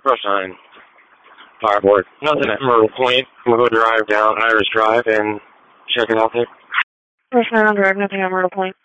Brush 9. Fireboard. Nothing at Myrtle Point. We'll go drive down Iris Drive and check it out there. Brush 9 on drive, nothing at Myrtle Point.